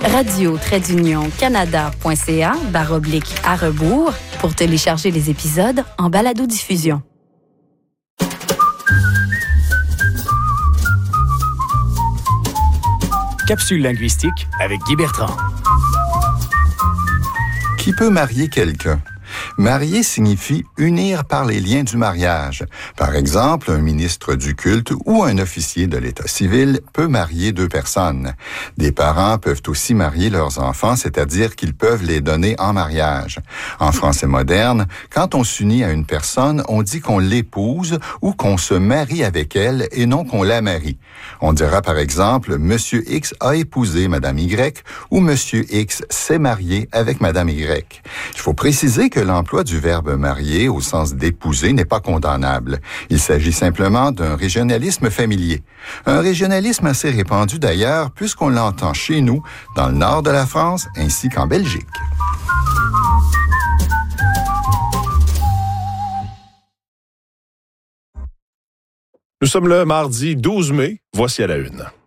radio-canada.ca/à rebours pour télécharger les épisodes en balado-diffusion. Capsule linguistique avec Guy Bertrand. Qui peut marier quelqu'un? Marier signifie unir par les liens du mariage. Par exemple, un ministre du culte ou un officier de l'État civil peut marier deux personnes. Des parents peuvent aussi marier leurs enfants, c'est-à-dire qu'ils peuvent les donner en mariage. En français moderne, quand on s'unit à une personne, on dit qu'on l'épouse ou qu'on se marie avec elle et non qu'on la marie. On dira par exemple, Monsieur X a épousé Madame Y ou Monsieur X s'est marié avec Madame Y. Il faut préciser que l'emploi du verbe marier au sens d'épouser n'est pas condamnable. Il s'agit simplement d'un régionalisme familier. Un régionalisme assez répandu d'ailleurs, puisqu'on l'entend chez nous, dans le nord de la France, ainsi qu'en Belgique. Nous sommes le mardi 12 mai. Voici à la une.